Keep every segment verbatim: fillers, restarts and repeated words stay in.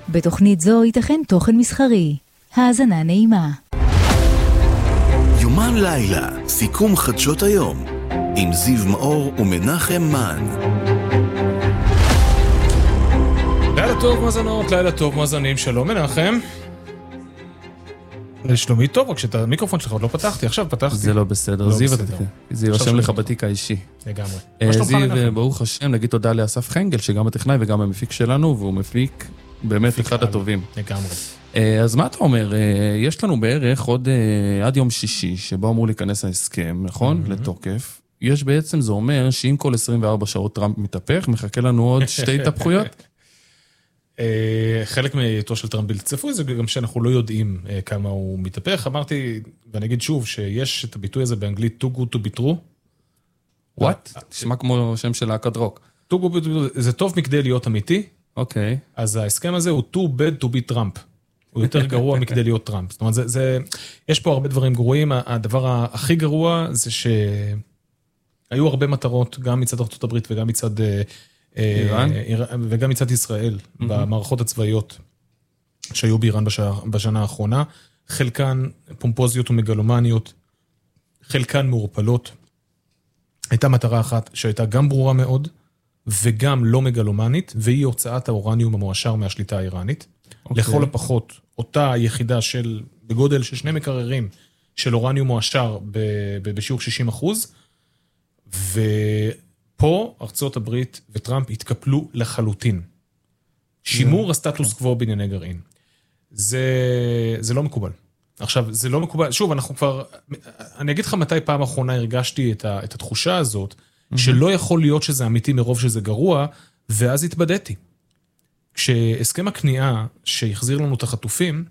בתוכנית זו ייתכן תוכן מסחרי. האזנה נעימה. יומן לילה, סיכום חדשות היום, עם זיו מאור ומנחם מן. לילה טוב מאזנות, לילה טוב מאזנים, שלום מנחם. שלומי טוב, רק שאת המיקרופון שלך עוד לא פתחתי, עכשיו פתחתי. זה לא בסדר, זיו, זה ירשם לך בתיק האישי. לגמרי. זיו, ברוך השם, נגיד תודה לאסף חנגל, שגם הטכנאי וגם המפיק שלנו, והוא מפיק באמת אחד הטובים. לגמרי. אז מה אתה אומר? יש לנו בערך עוד עד יום שישי, שבו אמור להיכנס ההסכם, נכון? לתוקף. יש בעצם, זה אומר שאם כל עשרים וארבע שעות טראמפ מתהפך, מחכה לנו עוד שתי התהפכויות. חלק מהיותו של טראמפ בלתי צפוי, זה גם שאנחנו לא יודעים כמה הוא מתהפך. אמרתי, ואני אגיד שוב, שיש את הביטוי הזה באנגלית, too good to be true. What? תשמע כמו שם של להקת רוק. too good to be true, זה טוב מכדי להיות אמיתי. אוקיי. אז ההסכם הזה הוא too bad to be Trump. הוא יותר גרוע מכדי להיות טראמפ. זאת אומרת, זה, זה, יש פה הרבה דברים גרועים. הדבר הכי גרוע זה שהיו הרבה מטרות, גם מצד ארצות הברית וגם מצד... איראן? וגם מצד ישראל, mm-hmm. במערכות הצבאיות שהיו באיראן בשנה, בשנה האחרונה, חלקן פומפוזיות ומגלומניות, חלקן מעורפלות. הייתה מטרה אחת שהייתה גם ברורה מאוד, וגם לא מגלומנית, והיא הוצאת האורניום המועשר מהשליטה האיראנית. Okay. לכל הפחות, אותה יחידה של, בגודל של שני מקררים, של אורניום מועשר ב, ב, בשיעור שישים אחוז, ו... פה ארצות הברית וטראמפ התקפלו לחלוטין. שימור הסטטוס קוו בענייני גרעין. זה, זה לא מקובל. עכשיו, זה לא מקובל, שוב, אנחנו כבר, אני אגיד לך מתי פעם האחרונה הרגשתי את, ה, את התחושה הזאת, שלא יכול להיות שזה אמיתי מרוב שזה גרוע, ואז התבדתי. כשהסכם הכניעה שהחזיר לנו את החטופים,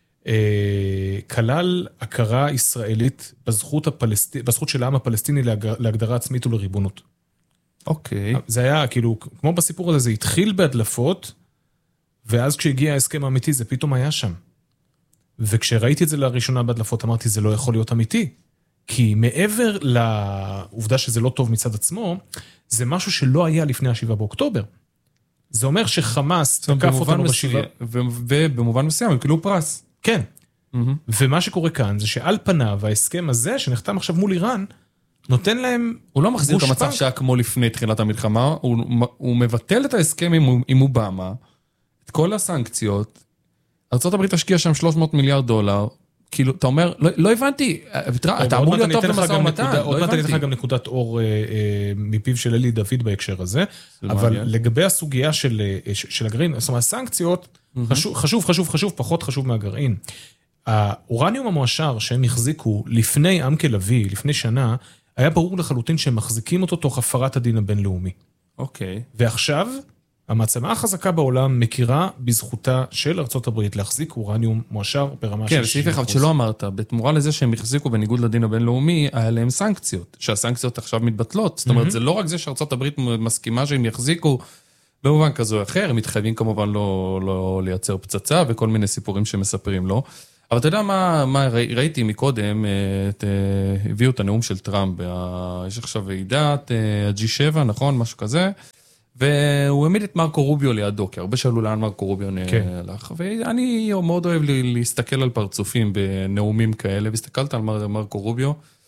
אה, כלל הכרה ישראלית בזכות, הפלסט... בזכות של העם הפלסטיני להגר... להגדרה עצמית ולריבונות. אוקיי. זה היה, כאילו, כמו בסיפור הזה, זה התחיל בהדלפות, ואז כשהגיע ההסכם האמיתי, זה פתאום היה שם. וכשראיתי את זה לראשונה בהדלפות, אמרתי, זה לא יכול להיות אמיתי. כי מעבר לעובדה שזה לא טוב מצד עצמו, זה משהו שלא היה לפני השבעה באוקטובר. זה אומר שחמאס תקף אותנו בשבעה... ובמובן מסוים, הם כאילו פרס. כן. ומה שקורה כאן, זה שעל פניו, ההסכם הזה, שנחתם עכשיו מול איראן, נותן להם... הוא לא מחזיר את המצב שהיה כמו לפני תחילת המלחמה, הוא, הוא מבטל את ההסכם עם, עם אובמה, את כל הסנקציות, ארצות הברית תשקיע שם שלוש מאות מיליארד דולר, כאילו, אתה אומר, לא, לא הבנתי, אתה אמור להיות טוב במשא ומתן, עוד מעט אני אתן לך גם נקודת אור מפיו של אלי דוד בהקשר הזה, אבל לגבי הסוגיה של, של הגרעין, זאת אומרת, הסנקציות, חשוב, חשוב, חשוב, חשוב, פחות חשוב מהגרעין. האורניום המועשר שהם החזיקו לפני עמקה לביא, לפני שנה, היה ברור לחלוטין שהם מחזיקים אותו תוך הפרת הדין הבינלאומי. אוקיי. ועכשיו, המעצמה החזקה בעולם מכירה בזכותה של ארצות הברית להחזיק אורניום מועשר ברמה של כן, סעיף אחד שלא אמרת, בתמורה לזה שהם החזיקו בניגוד לדין הבינלאומי, היה להם סנקציות, שהסנקציות עכשיו מתבטלות. זאת אומרת, זה לא רק זה שארצות הברית מסכימה שהם יחזיקו, במובן כזו או אחר, הם מתחייבים כמובן לא, לא לייצר פצצה, וכל מיני סיפורים שמספרים לו. אבל אתה יודע מה, מה ראיתי מקודם, את, הביאו את הנאום של טראמפ, יש עכשיו ועידת הג'י שבע, נכון? משהו כזה, והוא העמיד את מרקו רוביו לידו, כי הרבה שאלו לאן מרקו רוביו הלך, ואני מאוד אוהב להסתכל על פרצופים בנאומים כאלה, והסתכלת על מרקו רוביו,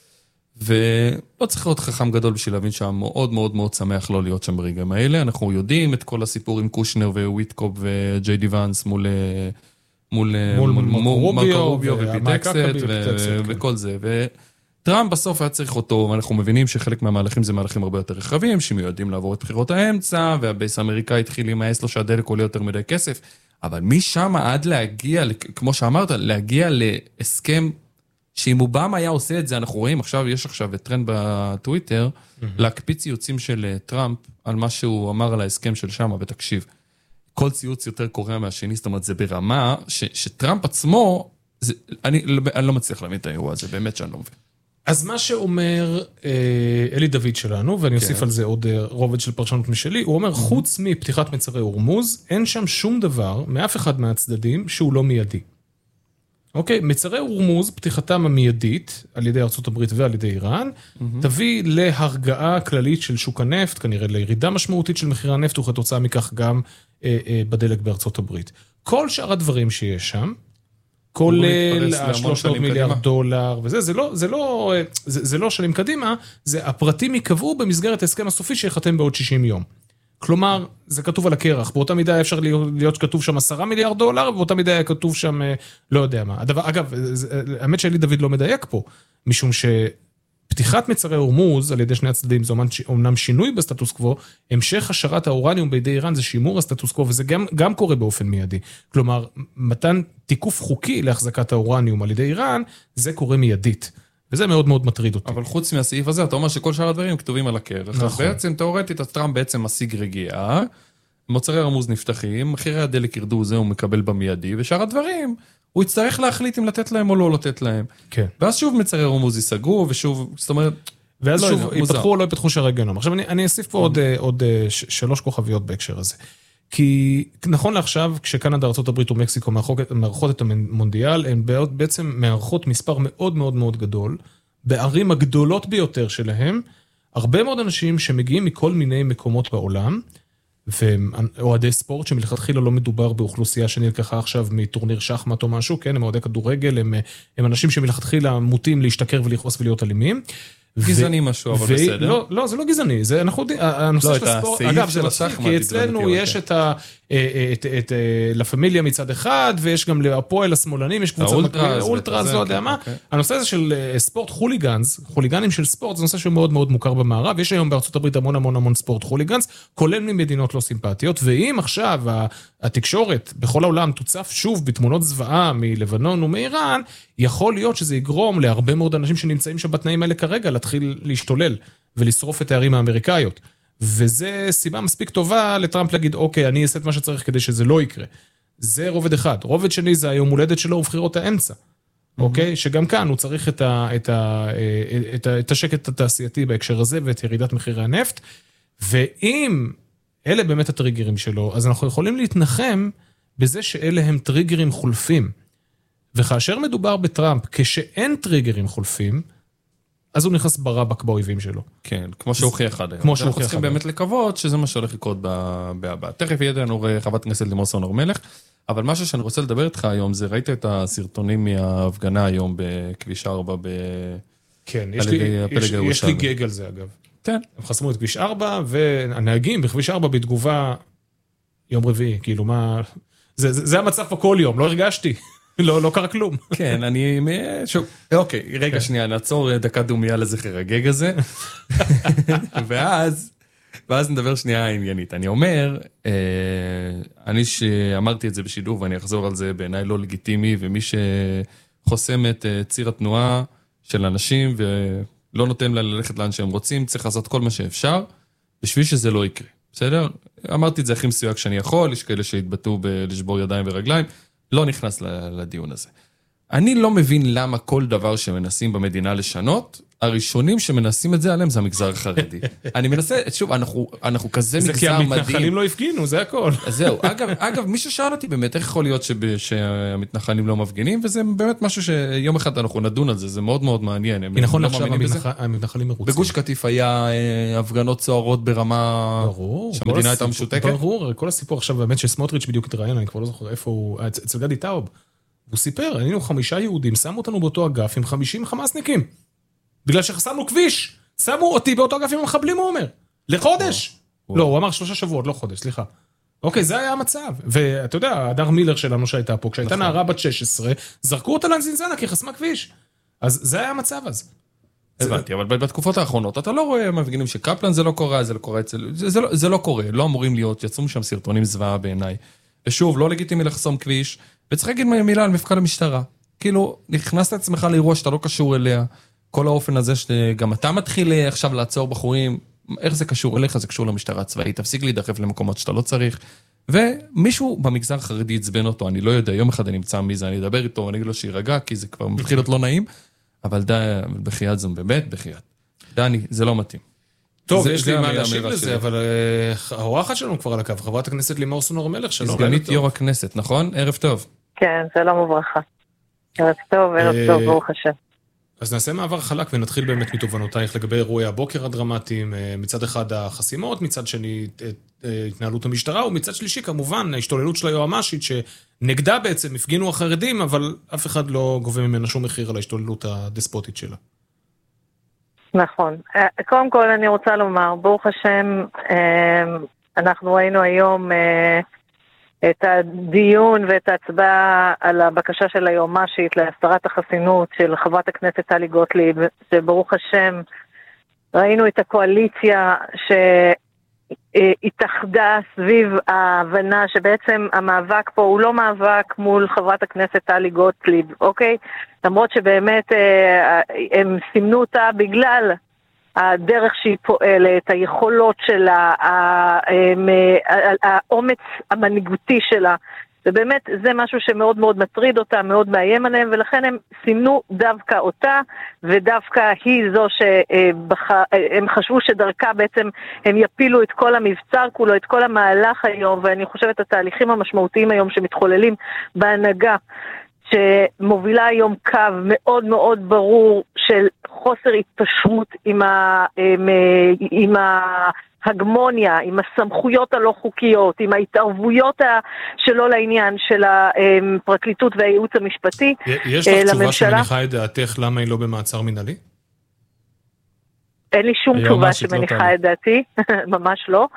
ולא צריך להיות חכם גדול בשביל להבין שהיה מאוד מאוד מאוד שמח לא להיות שם ברגעים האלה, אנחנו יודעים את כל הסיפור עם קושנר וויטקופ וג'יי די ואנס מול... מול מרקו רוביו ופיטקסט וכל זה, וטראמפ בסוף היה צריך אותו, ואנחנו מבינים שחלק מהמהלכים זה מהלכים הרבה יותר רחבים, שמיועדים לעבור את בחירות האמצע, והבייס האמריקאי התחיל להימאס לו שהדלק עולה יותר מדי כסף, אבל משם עד להגיע, כמו שאמרת, להגיע להסכם, שאם אובמה היה עושה את זה, אנחנו רואים, עכשיו יש עכשיו טרנד בטוויטר, להקפיץ יוצאים של טראמפ, על מה שהוא אמר על ההסכם של שמה, ותקשיב, כל ציוץ יותר קורא מהשני, זאת אומרת, זה ברמה ש, שטראמפ עצמו, זה, אני, אני לא מצליח להבין את האירוע הזה, באמת שאני לא מבין. אז מה שאומר אה, אלי דוד שלנו, ואני אוסיף על זה עוד אה, רובד של פרשנות משלי, הוא אומר, חוץ מפתיחת מצרי הורמוז, אין שם שום דבר, מאף אחד מהצדדים, שהוא לא מיידי. אוקיי, מצרי הורמוז, פתיחתם המיידית, על ידי ארצות הברית ועל ידי איראן, תביא להרגעה כללית של שוק הנפט, כנראה לירידה משמעותית של מחירי הנפט, וכתוצאה מכך גם בדלק בארצות הברית. כל שאר הדברים שיש שם, כולל ה-שלוש מאות מיליארד דולר, וזה, זה לא, זה לא, זה, זה לא שנים קדימה, זה הפרטים יקבעו במסגרת ההסכם הסופי שיחתם בעוד שישים יום. כלומר, זה כתוב על הקרח, באותה מידה אפשר להיות, להיות כתוב שם עשרה מיליארד דולר, ובאותה מידה היה כתוב שם, לא יודע מה. הדבר, אגב, זה, האמת שלי דוד לא מדייק פה, משום שפתיחת מצרי הורמוז על ידי שני הצדדים, זה אומנם שינוי בסטטוס קוו, המשך השארת האורניום בידי איראן זה שימור הסטטוס קוו, וזה גם, גם קורה באופן מיידי. כלומר, מתן תיקוף חוקי להחזקת האורניום על ידי איראן, זה קורה מיידית. וזה מאוד מאוד מטריד אותי. אבל חוץ מהסעיף הזה, אתה אומר שכל שאר הדברים כתובים על הקרח. נכון. בעצם, תיאורטית, הטראמפ בעצם משיג רגיעה, מוצרי הרמוז נפתחים, מחירי הדלק ירדו, זה הוא מקבל במיידי, ושאר הדברים, הוא יצטרך להחליט אם לתת להם או לא לתת להם. כן. ואז שוב מצרי הרמוז ייסגרו, ושוב, זאת אומרת, ואז לא שוב, יפתחו או לא יפתחו שערי גיהנום. עכשיו, אני, אני אוסיף פה עוד, עוד שלוש כוכביות בהקשר הזה. כי נכון לעכשיו, כשקנדה, ארצות הברית ומקסיקו מארחות את המונדיאל, הן בעצם מארחות מספר מאוד מאוד מאוד גדול, בערים הגדולות ביותר שלהם, הרבה מאוד אנשים שמגיעים מכל מיני מקומות בעולם, ואוהדי ספורט שמלכתחילה לא מדובר באוכלוסייה שנלקחה עכשיו מטורניר שחמט או משהו, כן, הם אוהדי כדורגל, הם, הם אנשים שמלכתחילה מוטים להשתכר ולכעוס ולהיות אלימים. גזעני משהו, אבל בסדר. לא, לא, זה לא גזעני, זה אנחנו, הנושא של הספורט, אגב, זה מצחיק, כי אצלנו יש את ה, את לה פמיליה מצד אחד, ויש גם להפועל השמאלנים, יש קבוצה אולטרה, לא יודע מה. הנושא הזה של ספורט חוליגנס, חוליגנים של ספורט, זה נושא שמאוד מאוד מוכר במערב, יש היום בארצות הברית המון המון המון ספורט חוליגנס, כולל ממדינות לא סימפטיות, ואם עכשיו התקשורת בכל העולם תוצף שוב בתמונות זוועה מלבנון ומאיראן, יכול להיות שזה יגרום להרבה מאוד אנשים שנמצאים שם בתנאים האלה כרגע, להתחיל להשתולל ולשרוף את הערים האמריקאיות. וזה סיבה מספיק טובה לטראמפ להגיד, אוקיי, אני אעשה את מה שצריך כדי שזה לא יקרה. זה רובד אחד. רובד שני זה היום הולדת שלו ובחירות האמצע. אוקיי? שגם כאן הוא צריך את ה, את ה, את ה, את השקט התעשייתי בהקשר הזה ואת ירידת מחירי הנפט. ואם אלה באמת הטריגרים שלו, אז אנחנו יכולים להתנחם בזה שאלה הם טריגרים חולפים. וכאשר מדובר בטראמפ, כשאין טריגרים חולפים, אז הוא נכנס ברבק באויבים שלו. כן, כמו שהוכיח עד היום. כמו שהוכיח עד היום. אנחנו צריכים באמת לקוות שזה מה שהולך לקרות בהבא. תכף יהיה לנו חברת כנסת לימור סון הר מלך, אבל משהו שאני רוצה לדבר איתך היום, זה ראית את הסרטונים מההפגנה היום בכביש ארבע, כן, יש לי, יש, יש לי גג על זה אגב. כן. הם חסמו את כביש ארבע, והנהגים בכביש ארבע בתגובה יום רביעי, כאילו מה... זה, זה, זה המצב פה כל יום, לא הרגשתי. לא, לא קרה כלום. כן, אני... שוב, אוקיי, רגע שנייה, נעצור דקה דומיה לזכר הגג הזה. ואז, ואז נדבר שנייה עניינית. אני אומר, אני שאמרתי את זה בשידור, ואני אחזור על זה בעיניי לא לגיטימי, ומי שחוסם את ציר התנועה של אנשים, ולא נותן לה ללכת לאן שהם רוצים, צריך לעשות כל מה שאפשר, בשביל שזה לא יקרה. בסדר? אמרתי את זה הכי מסויג שאני יכול, יש כאלה שהתבטאו בלשבור ידיים ורגליים, לא נכנס לדיון הזה. אני לא מבין למה כל דבר שמנסים במדינה לשנות, הראשונים שמנסים את זה עליהם זה המגזר החרדי. אני מנסה, שוב, אנחנו, אנחנו כזה מגזר מדהים. זה כי המתנחלים לא הפגינו, זה הכל. אז זהו, אגב, אגב, מי ששאל אותי באמת, איך יכול להיות שהמתנחלים לא מפגינים, וזה באמת משהו שיום אחד אנחנו נדון על זה, זה מאוד מאוד מעניין. נכון לעכשיו המתנחלים מרוצים. בגוש קטיף היה הפגנות צוערות ברמה שהמדינה הייתה משותקת. ברור, כל הסיפור עכשיו באמת שסמוטריץ' בדיוק התראיין, אני כבר לא זוכר איפה הוא, אצל גדי טאוב. הוא סיפר, היינו חמישה יהודים, שמו אותנו באותו אגף עם חמישים חמאסניקים. בגלל שחסמנו כביש, שמו אותי באותו אגף עם המחבלים, הוא אומר. לחודש. לא, הוא אמר שלושה שבועות, לא חודש, סליחה. אוקיי, זה היה המצב. ואתה יודע, הדר מילר שלנו שהייתה פה, כשהייתה נערה בת שש עשרה, זרקו אותה לנזינזנה, כי חסמה כביש. אז זה היה המצב אז. הבנתי, אבל בתקופות האחרונות, אתה לא רואה מפגינים שקפלן זה לא קורה, זה לא קורה אצל... זה לא קורה, לא אמורים להיות, יצאו שם סרטונים זוועה בעיניי. ושוב, לא לגיטימי לחסום כביש, וצריך להגיד מילה על מפקד המשטרה. כאילו, נכנסת עצמך לאירוע שאתה לא קשור אליה, כל האופן הזה שגם אתה מתחיל עכשיו לעצור בחורים, איך זה קשור אליך? זה קשור למשטרה הצבאית, תפסיק להידחף למקומות שאתה לא צריך, ומישהו במגזר החרדי יצבן אותו, אני לא יודע, יום אחד אני אמצא מי זה, אני אדבר איתו, אני אגיד לו שירגע, כי זה כבר מתחיל להיות לא נעים, אבל די, בחייאת זה באמת בחייאת. דני, זה לא מתאים. טוב, יש לי מה להשיב לזה, אבל האורחת שלנו כבר על הקו, חברת הכנסת לימור סון הר מלך, שלום. סגנית יו"ר הכנסת, נכון? ערב טוב. כן, שלום וברכה. ערב טוב, ערב טוב, ברוך השם. אז נעשה מעבר חלק ונתחיל באמת מתובנותייך לגבי אירועי הבוקר הדרמטיים, מצד אחד החסימות, מצד שני התנהלות המשטרה, ומצד שלישי כמובן ההשתוללות של היועמ"שית, שנגדה בעצם הפגינו החרדים, אבל אף אחד לא גובה ממנה שום מחיר על ההשתוללות הדספוטית שלה. נכון. קודם כל אני רוצה לומר, ברוך השם, אנחנו ראינו היום את הדיון ואת ההצבעה על הבקשה של היועמ"שית להסרת החסינות של חברת הכנסת טלי גוטליב, שברוך השם ראינו את הקואליציה שהתאחדה סביב ההבנה שבעצם המאבק פה הוא לא מאבק מול חברת הכנסת טלי גוטליב, אוקיי? למרות שבאמת הם סימנו אותה בגלל הדרך שהיא פועלת, היכולות שלה, האומץ המנהיגותי שלה, ובאמת זה משהו שמאוד מאוד מטריד אותה, מאוד מאיים עליהם, ולכן הם סימנו דווקא אותה, ודווקא היא זו שהם חשבו שדרכה בעצם הם יפילו את כל המבצר כולו, את כל המהלך היום, ואני חושבת התהליכים המשמעותיים היום שמתחוללים בהנהגה, שמובילה היום קו מאוד מאוד ברור של חוסר התפשרות עם, ה, עם, עם ההגמוניה, עם הסמכויות הלא חוקיות, עם ההתערבויות שלא לעניין של הפרקליטות והייעוץ המשפטי. יש לך תשובה שמניחה את דעתך למה היא לא במעצר מנהלי? אין לי שום תשובה שמניחה את דעתי, ממש לא.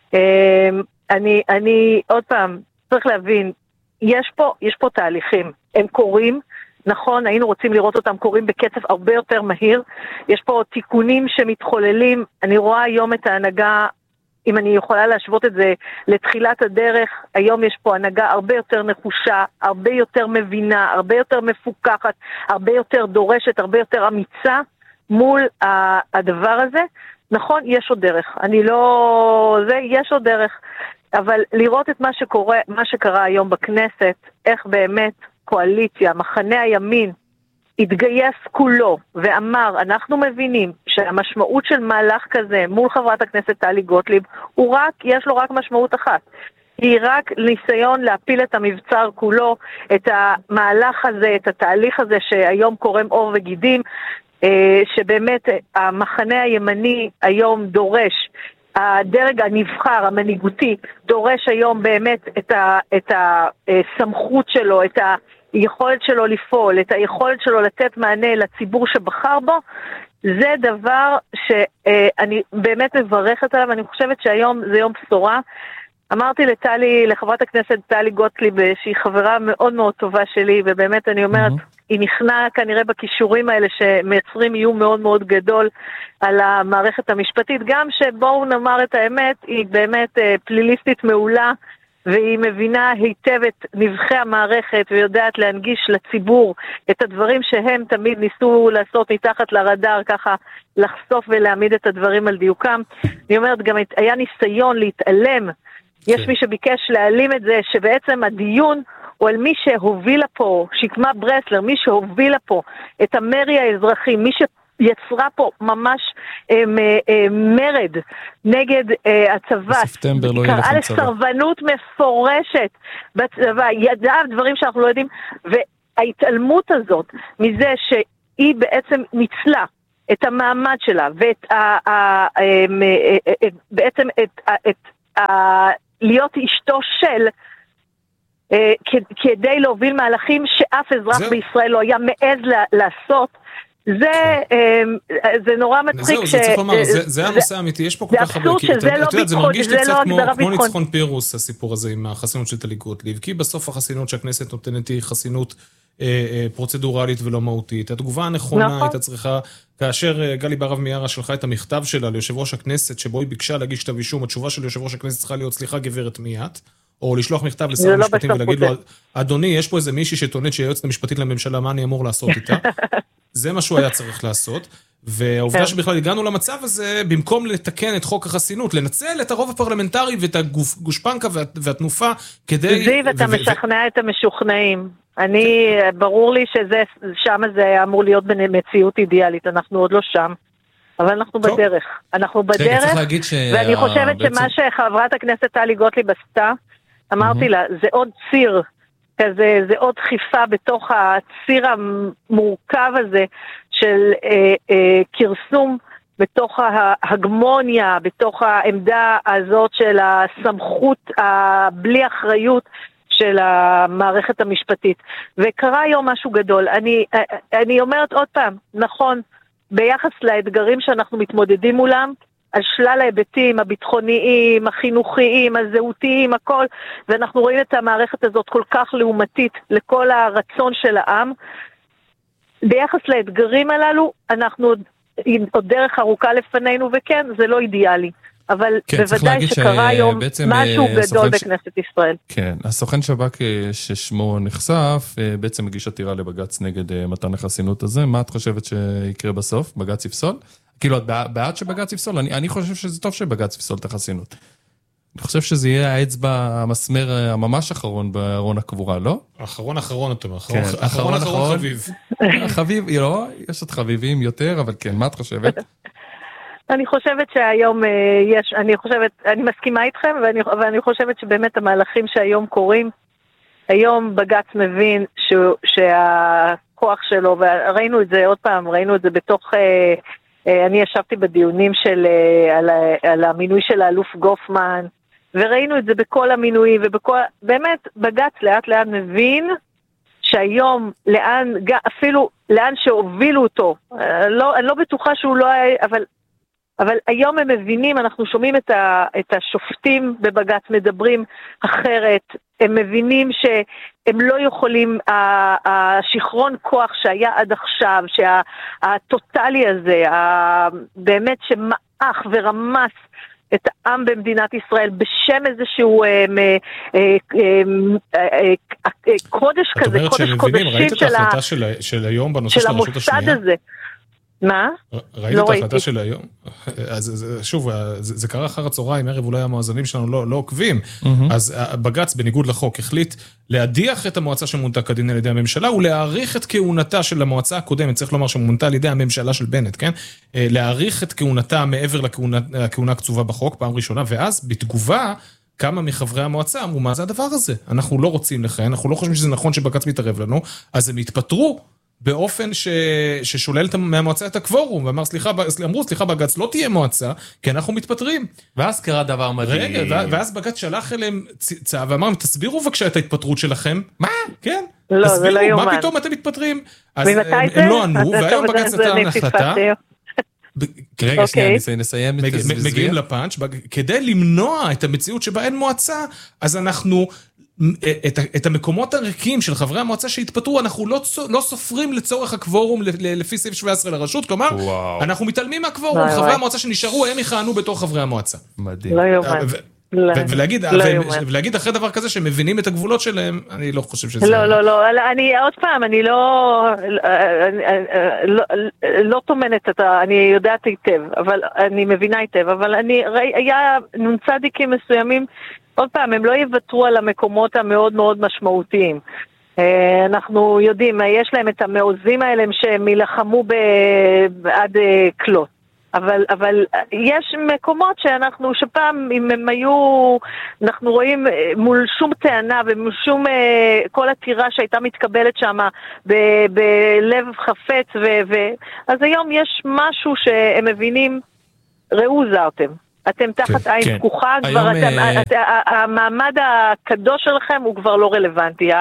אני, אני עוד פעם, צריך להבין, יש פה, יש פה תהליכים, הם קורים, נכון, היינו רוצים לראות אותם קורים בקצב הרבה יותר מהיר, יש פה תיקונים שמתחוללים, אני רואה היום את ההנהגה, אם אני יכולה להשוות את זה לתחילת הדרך, היום יש פה הנהגה הרבה יותר נחושה, הרבה יותר מבינה, הרבה יותר מפוקחת, הרבה יותר דורשת, הרבה יותר אמיצה מול הדבר הזה, נכון, יש עוד דרך, אני לא, זה, יש עוד דרך, אבל לראות את מה שקורה, מה שקרה היום בכנסת, איך באמת קואליציה, מחנה הימין, התגייס כולו ואמר, אנחנו מבינים שהמשמעות של מהלך כזה מול חברת הכנסת טלי גוטליב, הוא רק, יש לו רק משמעות אחת. היא רק ניסיון להפיל את המבצר כולו, את המהלך הזה, את התהליך הזה שהיום קורם עור וגידים, שבאמת המחנה הימני היום דורש, הדרג הנבחר, המנהיגותי, דורש היום באמת את, ה, את הסמכות שלו, את היכולת שלו לפעול, את היכולת שלו לתת מענה לציבור שבחר בו, זה דבר שאני באמת מברכת עליו, אני חושבת שהיום זה יום בשורה. אמרתי לטלי, לחברת הכנסת טלי גוטליב, שהיא חברה מאוד מאוד טובה שלי, ובאמת אני אומרת, mm-hmm. היא נכנעה כנראה בכישורים האלה שמייצרים איום מאוד מאוד גדול על המערכת המשפטית, גם שבואו נאמר את האמת, היא באמת פליליסטית מעולה, והיא מבינה היטב את נבחי המערכת, ויודעת להנגיש לציבור את הדברים שהם תמיד ניסו לעשות מתחת לרדאר, ככה לחשוף ולהעמיד את הדברים על דיוקם. אני אומרת, גם היה ניסיון להתעלם, יש מי שביקש להעלים את זה, שבעצם הדיון הוא על מי שהובילה פה, שקמה ברסלר, מי שהובילה פה את המרי האזרחי, מי שיצרה פה ממש הם, הם, מרד נגד אה, הצבא, קראה לסרבנות מפורשת בצבא, ידעה דברים שאנחנו לא יודעים, וההתעלמות הזאת מזה שהיא בעצם ניצלה את המעמד שלה, ואת ה, ה, ה, בעצם את, את ה, להיות אשתו של, כדי להוביל מהלכים שאף אזרח בישראל לא היה מעז לעשות, זה נורא מצחיק. זהו, זה צריך לומר, זה הנושא האמיתי, יש פה כל כך הרבה, זה מרגיש לי קצת כמו ניצחון פירוס, הסיפור הזה עם החסינות של טלי גוטליב, כי בסוף החסינות שהכנסת נותנת היא חסינות פרוצדורלית ולא מהותית. התגובה הנכונה הייתה צריכה, כאשר גלי בהרב מיארה שלחה את המכתב שלה ליושב ראש הכנסת, שבו היא ביקשה להגיש כתב אישום, התשובה של יושב ראש הכנסת צריכה להיות, סליחה גברת מיית, או לשלוח מכתב לשר המשפטים ולהגיד לו, אדוני, יש פה איזה מישהי שטוענת שהיועצת המשפטית לממשלה, מה אני אמור לעשות איתה? זה מה שהוא היה צריך לעשות, והעובדה שבכלל הגענו למצב הזה, במקום לתקן את חוק החסינות, לנצל את הרוב הפרלמנטרי ואת הגושפנקה והתנופה, כדי... זיו, אתה משכנע את המשוכנעים. אני, ברור לי שזה, שם זה אמור להיות במציאות אידיאלית, אנחנו עוד לא שם. אבל אנחנו בדרך. אנחנו בדרך, ואני חושבת שמה שחברת הכנסת טלי גוטליב עשתה, אמרתי לה, זה עוד ציר, כזה, זה עוד דחיפה בתוך הציר המורכב הזה, של אה, אה, קרסום בתוך ההגמוניה, בתוך העמדה הזאת של הסמכות הבלי אחריות של המערכת המשפטית. וקרה היום משהו גדול. אני, אני אומרת עוד פעם, נכון, ביחס לאתגרים שאנחנו מתמודדים מולם, על שלל ההיבטים, הביטחוניים, החינוכיים, הזהותיים, הכל, ואנחנו רואים את המערכת הזאת כל כך לעומתית לכל הרצון של העם. ביחס לאתגרים הללו, אנחנו עוד, עוד דרך ארוכה לפנינו, וכן, זה לא אידיאלי. אבל כן, בוודאי שקרה היום משהו גדול בכנסת ש... ישראל. כן, הסוכן שב"כ ששמו נחשף, בעצם הגיש עתירה לבג"ץ נגד מתן החסינות הזה. מה את חושבת שיקרה בסוף? בג"ץ יפסול? כאילו, את בעד שבג"ץ יפסול? אני, אני חושב שזה טוב שבג"ץ יפסול את החסינות. אני חושב שזה יהיה האצבע המסמר הממש אחרון בארון הקבורה, לא? אחרון אחרון, אתה אומר. כן, אחרון אחרון חביב. חביב, לא, יש עוד חביבים יותר, אבל כן, מה את חושבת? אני חושבת שהיום יש, אני חושבת, אני מסכימה איתכם, ואני, ואני חושבת שבאמת המהלכים שהיום קורים, היום בג"ץ מבין ש, שהכוח שלו, וראינו את זה עוד פעם, ראינו את זה בתוך, אני ישבתי בדיונים של, על, על המינוי של האלוף גופמן, וראינו את זה בכל המינויים, ובכל, באמת בג"ץ לאט לאט מבין, שהיום לאן, אפילו לאן שהובילו אותו, לא, אני לא בטוחה שהוא לא היה, אבל אבל היום הם מבינים, אנחנו שומעים את, ה, את השופטים בבג"ץ מדברים אחרת, הם מבינים שהם לא יכולים, השכרון כוח שהיה עד עכשיו, שהטוטלי הזה, באמת שמאח ורמס את העם במדינת ישראל בשם איזשהו קודש כזה, קודש קודשים ראית את ההחלטה של היום בנושא של הרשות השנייה? הזה. מה? ראית את ההחלטה של היום? אז שוב, זה קרה אחר הצהריים, ערב אולי המואזנים שלנו לא עוקבים, אז בג"ץ בניגוד לחוק החליט להדיח את המועצה שמונתה כדין על ידי הממשלה, ולהאריך את כהונתה של המועצה הקודמת, צריך לומר שמונתה על ידי הממשלה של בנט, כן? להאריך את כהונתה מעבר לכהונה הקצובה בחוק, פעם ראשונה, ואז בתגובה, כמה מחברי המועצה אמרו, מה זה הדבר הזה? אנחנו לא רוצים לכן, אנחנו לא חושבים שזה נכון שבג"ץ מתערב לנו, אז הם התפטרו, באופן ש... ששולל מהמועצה את הקוורום, ואמר, סליחה, אמרו, סליחה, בג"ץ לא תהיה מועצה, כי אנחנו מתפטרים. ואז קרה דבר מדהים. רגע, ואז בג"ץ שלח אליהם צו, ואמר, תסבירו בבקשה את ההתפתרות שלכם. מה? כן? לא, זה לא יומן. מה פתאום אתם מתפטרים? אז הם לא ענו, והיום בג"ץ נתן החלטה. רגע, שנייה, נסיים. מגיעים לפאנץ', כדי למנוע את המציאות שבה אין מועצה, אז אנחנו... את, את המקומות הריקים של חברי המועצה שהתפטרו, אנחנו לא, לא סופרים לצורך הקוורום לפי סעיף שבע עשרה לרשות, כלומר, וואו. אנחנו מתעלמים מהקוורום, וואי, חברי וואי. המועצה שנשארו, הם יכהנו בתור חברי המועצה. מדהים. לא יומן. לא, ולהגיד, לא ו- ולהגיד אחרי דבר כזה שמבינים את הגבולות שלהם, אני לא חושב שזה... לא, לא, לא, אני עוד פעם, אני לא, לא, לא תומנת את ה... אני יודעת היטב, אבל אני מבינה היטב, אבל אני, היה נונצדיקים מסוימים, עוד פעם, הם לא יוותרו על המקומות המאוד מאוד משמעותיים. אנחנו יודעים, יש להם את המעוזים האלה שהם ילחמו עד כלות. אבל, אבל יש מקומות שאנחנו, שפעם אם הם היו, אנחנו רואים מול שום טענה ומול שום, כל עתירה שהייתה מתקבלת שם ב- בלב חפץ, ו- ו- אז היום יש משהו שהם מבינים, ראו זרתם. אתם תחת עין כן. פקוחה, כבר אתם, אה... את, המעמד הקדוש שלכם הוא כבר לא רלוונטי.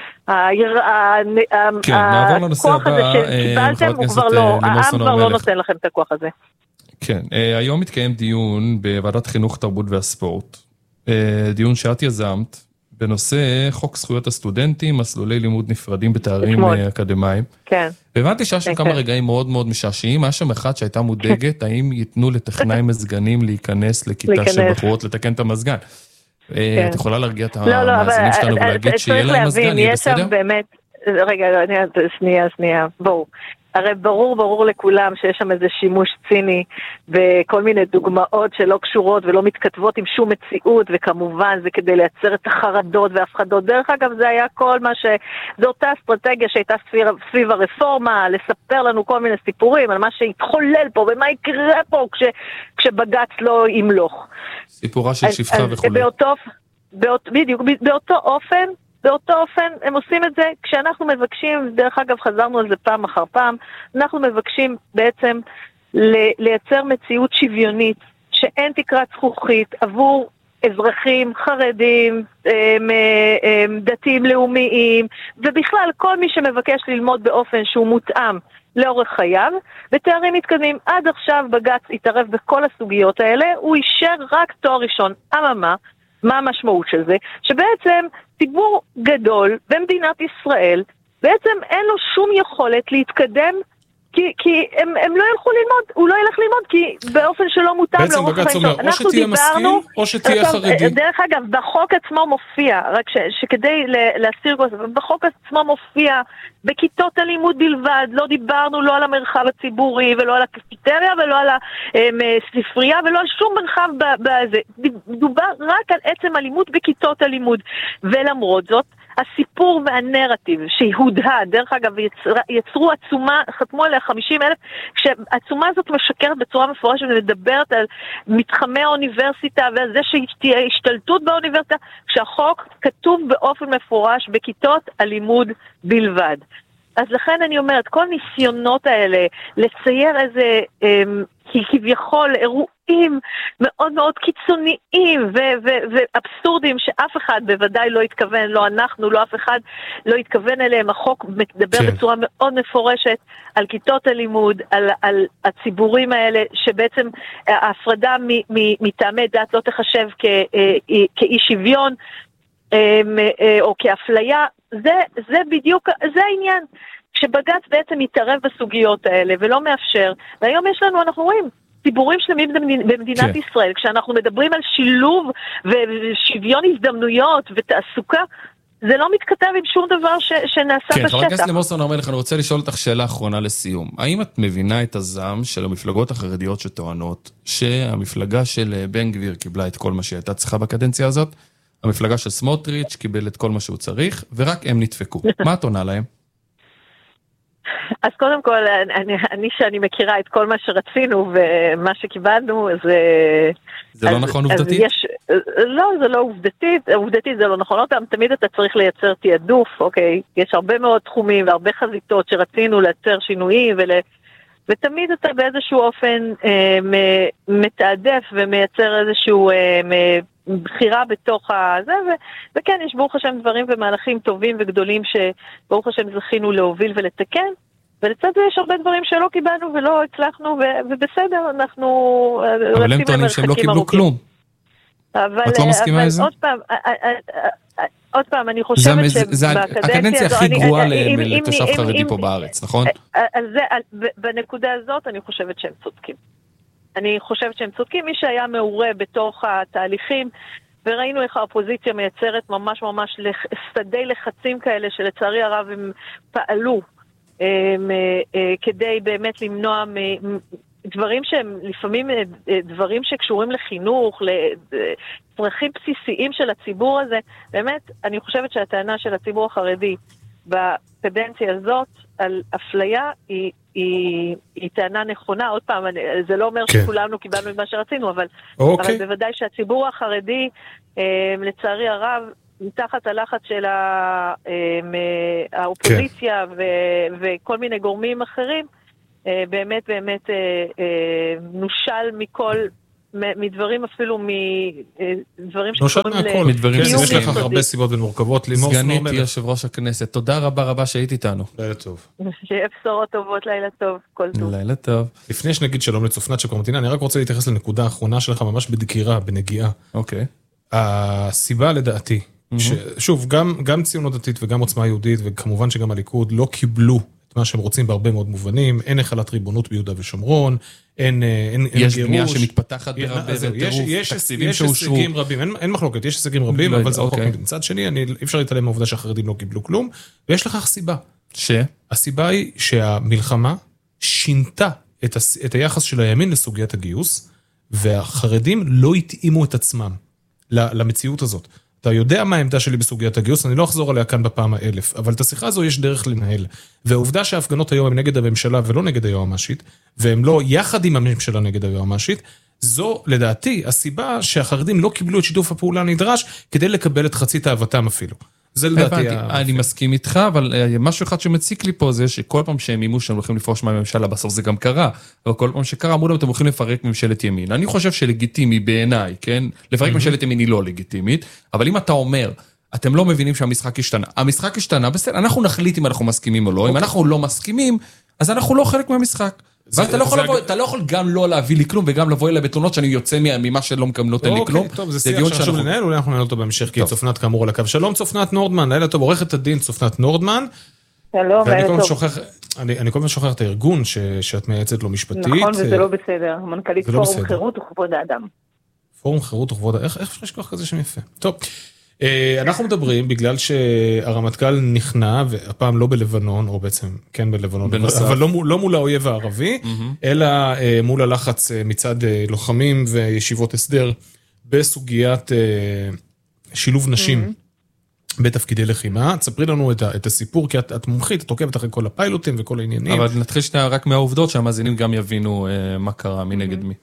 כן, נעבור לנושא הבא. הכוח הזה שקיבלתם הוא כבר לא, העם כבר לא נותן לכם את הכוח הזה. כן, היום מתקיים דיון בוועדת חינוך, תרבות והספורט. דיון שאת יזמת בנושא חוק זכויות הסטודנטים, מסלולי לימוד נפרדים בתארים אקדמיים. כן. והבנתי שהיה שם כמה רגעים מאוד מאוד משעשעים, היה שם אחת שהייתה מודאגת, האם ייתנו לטכנאי מזגנים להיכנס לכיתה של בחורות לתקן את המזגן. את יכולה להרגיע את המאזינים שלנו ולהגיד שיהיה להם מזגן, יהיה בסדר? רגע, שנייה, שנייה, בואו. הרי ברור, ברור לכולם שיש שם איזה שימוש ציני וכל מיני דוגמאות שלא קשורות ולא מתכתבות עם שום מציאות, וכמובן זה כדי לייצר את החרדות והפחדות. דרך אגב, זה היה כל מה ש... זו אותה אסטרטגיה שהייתה סביב הרפורמה, לספר לנו כל מיני סיפורים על מה שהתחולל פה ומה יקרה פה כש... כשבג"ץ לא ימלוך. סיפורה של שפחה וכו'. באותו... באות... בדיוק, באותו אופן, באותו אופן הם עושים את זה כשאנחנו מבקשים, דרך אגב חזרנו על זה פעם אחר פעם, אנחנו מבקשים בעצם לייצר מציאות שוויונית, שאין תקרת זכוכית עבור אזרחים, חרדים, דתיים לאומיים, ובכלל כל מי שמבקש ללמוד באופן שהוא מותאם לאורך חייו, בתארים מתקדמים. עד עכשיו בג"ץ התערב בכל הסוגיות האלה, הוא אישר רק תואר ראשון. אממה, מה המשמעות של זה? שבעצם ציבור גדול במדינת ישראל, בעצם אין לו שום יכולת להתקדם, כי, כי הם, הם לא ילכו ללמוד, הוא לא ילך ללמוד, כי באופן שלא מותאם בעצם בג"ץ אומר, או שתהיה משכיל, או שתהיה חרדי. דרך אגב, בחוק עצמו מופיע, רק ש, שכדי להסיר כל זה, בחוק עצמו מופיע, בכיתות הלימוד בלבד, לא דיברנו לא על המרחב הציבורי, ולא על הקפיטריה, ולא על הספרייה, ולא על שום מרחב בזה. דובר רק על עצם הלימוד בכיתות הלימוד. ולמרות זאת, הסיפור והנרטיב שהודהה, דרך אגב, יצר, יצרו עצומה, חתמו עליה חמישים אלף, כשהעצומה הזאת משקרת בצורה מפורשת ומדברת על מתחמי האוניברסיטה ועל זה שתהיה השתלטות באוניברסיטה, כשהחוק כתוב באופן מפורש בכיתות הלימוד בלבד. אז לכן אני אומרת, כל ניסיונות האלה לצייר איזה אמ, כביכול אירועים מאוד מאוד קיצוניים ו- ו- ואבסורדים שאף אחד בוודאי לא התכוון, לא אנחנו, לא אף אחד לא התכוון אליהם. החוק מדבר כן. בצורה מאוד מפורשת על כיתות הלימוד, על, על הציבורים האלה, שבעצם ההפרדה מטעמי דת לא תחשב כ- כאי שוויון או כאפליה. זה, זה בדיוק, זה העניין. כשבג"ץ בעצם מתערב בסוגיות האלה ולא מאפשר, והיום יש לנו, אנחנו רואים, ציבורים שלמים במדינת כן. ישראל, כשאנחנו מדברים על שילוב ושוויון הזדמנויות ותעסוקה, זה לא מתכתב עם שום דבר ש, שנעשה כן, בשטח. חבר הכנסת לימור סון הר מלך, אני רוצה לשאול אותך שאלה אחרונה לסיום. האם את מבינה את הזעם של המפלגות החרדיות שטוענות שהמפלגה של בן גביר קיבלה את כל מה שהייתה צריכה בקדנציה הזאת, המפלגה של סמוטריץ' קיבל את כל מה שהוא צריך, ורק הם נדפקו. מה את עונה להם? אז קודם כל, אני, אני שאני מכירה את כל מה שרצינו ומה שקיבלנו, אז... זה אז, לא נכון עובדתית? יש, לא, זה לא עובדתית, עובדתית זה לא נכון אותם, תמיד אתה צריך לייצר תיעדוף, אוקיי? יש הרבה מאוד תחומים והרבה חזיתות שרצינו לייצר שינויים, ול, ותמיד אתה באיזשהו אופן אה, מתעדף ומייצר איזשהו... אה, בחירה בתוך הזה, ו- וכן, יש ברוך השם דברים ומהלכים טובים וגדולים שברוך השם זכינו להוביל ולתקן, ולצד זה יש הרבה דברים שלא קיבלנו ולא הצלחנו, ו- ובסדר, אנחנו אבל הם טוענים שהם לא קיבלו כלום. אבל, את לא מסכימה איזה? עוד פעם, עוד פעם, אני חושבת שבקדנציה הקדנציה הכי גרועה לתושב חרדי פה בארץ, נכון? בנקודה הזאת אני חושבת שהם צודקים. אני חושבת שהם צודקים, מי שהיה מעורה בתוך התהליכים, וראינו איך האופוזיציה מייצרת ממש ממש שדי לחצים כאלה, שלצערי הרב הם פעלו, הם, הם, כדי באמת למנוע דברים שהם לפעמים דברים שקשורים לחינוך, לצרכים בסיסיים של הציבור הזה. באמת, אני חושבת שהטענה של הציבור החרדי בקדנציה הזאת על אפליה היא היא, היא טענה נכונה. עוד פעם, זה לא אומר כן. שכולנו קיבלנו את מה שרצינו, אבל, אוקיי. אבל בוודאי שהציבור החרדי, אה, לצערי הרב, מתחת הלחץ של ה, אה, האופוזיציה כן. ו, וכל מיני גורמים אחרים, אה, באמת באמת אה, אה, נושל מכל... מדברים אפילו מדברים שקוראים לקיום. יש לך הרבה סיבות ומורכבות. סגנית יושב ראש הכנסת, תודה רבה רבה שהיית איתנו. לילה טוב. שיהיה בשורות טובות, לילה טוב, כל טוב. לילה טוב. לפני שנגיד שלום לצופנת שקורמתינה, אני רק רוצה להתייחס לנקודה האחרונה שלך, ממש בדקירה, בנגיעה. אוקיי. הסיבה לדעתי, שוב, גם ציונות דתית וגם עוצמה יהודית, וכמובן שגם הליכוד לא קיבלו את מה שהם רוצים בהרבה מאוד מובנים, אין החלת ריבונות ביהודה ושומרון, אין גירוש. יש בנייה שמתפתחת בטירוף, תקציבים שאושרו. יש הישגים רבים, אין מחלוקת, יש הישגים רבים, אבל זה רחוק. מצד שני, אי אפשר להתעלם מהעובדה שהחרדים לא קיבלו כלום, ויש לכך סיבה. ש? הסיבה היא שהמלחמה שינתה את היחס של הימין לסוגיית הגיוס, והחרדים לא התאימו את עצמם למציאות הזאת. אתה יודע מה העמדה שלי בסוגיית הגיוס, אני לא אחזור עליה כאן בפעם האלף, אבל את השיחה הזו יש דרך לנהל. והעובדה שההפגנות היום הם נגד הממשלה ולא נגד היועמ"שית, והם לא יחד עם הממשלה נגד היועמ"שית, זו לדעתי הסיבה שהחרדים לא קיבלו את שיתוף הפעולה הנדרש כדי לקבל את חצי תאוותם אפילו. זה לדעתי... אני מסכים איתך, אבל משהו אחד שמציק לי פה זה שכל פעם שהם אימו שהם הולכים לפרוש מהממשלה, בסוף זה גם קרה, אבל כל פעם שקרה אמרו להם, אתם הולכים לפרק ממשלת ימין. אני חושב שלגיטימי בעיניי, כן? לפרק ממשלת ימין היא לא לגיטימית, אבל אם אתה אומר, אתם לא מבינים שהמשחק השתנה. המשחק השתנה, בסדר, אנחנו נחליט אם אנחנו מסכימים או לא, אם אנחנו לא מסכימים, אז אנחנו לא חלק מהמשחק. ואתה לא יכול לבוא, אתה לא יכול גם לא להביא לי כלום, וגם לבוא אליי בתלונות שאני יוצא ממה שלא נותן לי כלום. טוב, זה שיח שחשוב לנהל, אולי אנחנו ננהל אותו בהמשך, כי צופנת כאמור על הקו. שלום צופנת נורדמן, לילה טוב, עורכת הדין צופנת נורדמן. שלום, לילה טוב. אני כל הזמן שוכח את הארגון שאת מייעצת לו משפטית. נכון, וזה לא בסדר. מנכ"לית פורום חירות וכבוד האדם. פורום חירות וכבוד האדם, איך אפשר לשכוח כזה שם יפה? טוב. אנחנו מדברים בגלל שהרמטכ"ל נכנע, והפעם לא בלבנון, או בעצם כן בלבנון, אבל לא מול האויב הערבי, אלא מול הלחץ מצד לוחמים וישיבות הסדר, בסוגיית שילוב נשים בתפקידי לחימה. תספרי לנו את הסיפור, כי את מומחית, את עוקבת אחרי כל הפיילוטים וכל העניינים. אבל נתחיל שנייה רק מהעובדות, שהמאזינים גם יבינו מה קרה, מי נגד מי.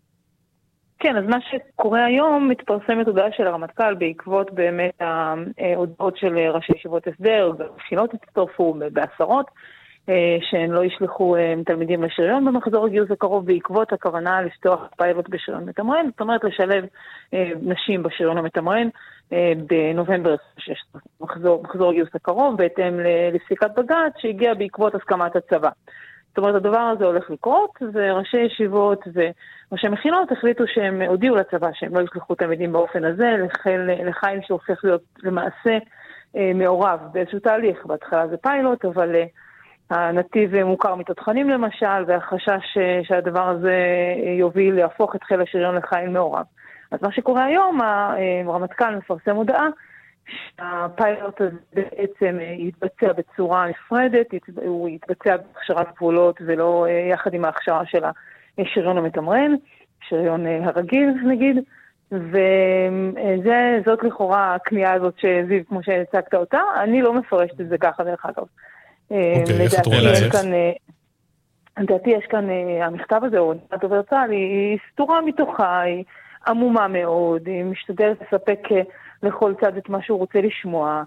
כן, אז מה שקורה היום, מתפרסמת הודעה של הרמטכ"ל בעקבות באמת ההודעות של ראשי ישיבות הסדר, ומכינות הצטרפו בעשרות, שהן לא ישלחו תלמידים לשריון במחזור הגיוס הקרוב, בעקבות הכוונה לפתוח פיילוט בשריון מתמרן, זאת אומרת לשלב נשים בשריון המתמרן בנובמבר עשרים ושש, מחזור, מחזור הגיוס הקרוב, בהתאם לפסיקת בג"ץ שהגיע בעקבות הסכמת הצבא. זאת אומרת, הדבר הזה הולך לקרות, וראשי ישיבות וראשי מכינות החליטו שהם הודיעו לצבא שהם לא ישלחו תלמידים באופן הזה, לחיל, לחיל שהופך להיות למעשה אה, מעורב באיזשהו תהליך. בהתחלה זה פיילוט, אבל אה, הנתיב מוכר מתותחנים למשל, והחשש אה, שהדבר הזה אה, יוביל להפוך את חיל השריון לחיל מעורב. אז מה שקורה היום, הרמטכ"ל מפרסם הודעה, שהפיילוט הזה בעצם יתבצע בצורה נפרדת, הוא יתבצע בהכשרת גבולות ולא יחד עם ההכשרה של השריון המתמרן, שריון הרגיל נגיד, וזאת לכאורה הקנייה הזאת שזיו כמו שהצגת אותה, אני לא מפרשת את זה ככה דרך אגב. אוקיי, איך את רואה להצליח? לדעתי יש כאן, המכתב הזה, או דובר צה"ל, היא סתורה מתוכה, היא עמומה מאוד, היא משתדלת לספק לכל צד את מה שהוא רוצה לשמוע.